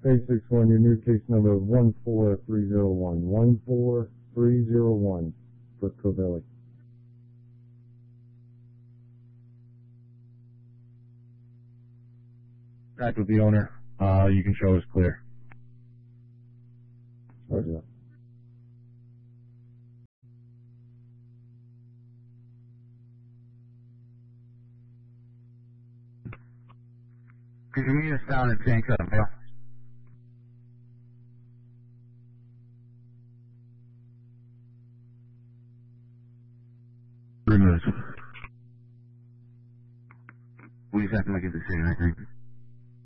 K61, your new case number is 14301. 14301 for Covelli. Back with the owner. You can show us clear. Roger that. Could you meet us down in St. Clair? 3 minutes. We just have to make a decision, I think.